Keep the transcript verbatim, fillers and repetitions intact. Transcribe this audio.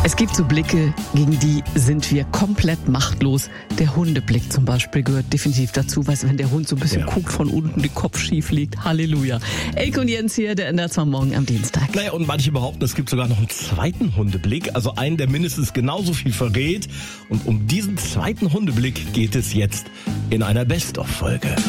Es gibt so Blicke, gegen die sind wir komplett machtlos. Der Hundeblick zum Beispiel gehört definitiv dazu. Weißt du, wenn der Hund so ein bisschen ja. guckt von unten, den Kopf schief liegt. Halleluja. Elke und Jens hier, der ändert zwar morgen am Dienstag. Naja, und manche behaupten, es gibt sogar noch einen zweiten Hundeblick. Also einen, der mindestens genauso viel verrät. Und um diesen zweiten Hundeblick geht es jetzt in einer Best-of-Folge.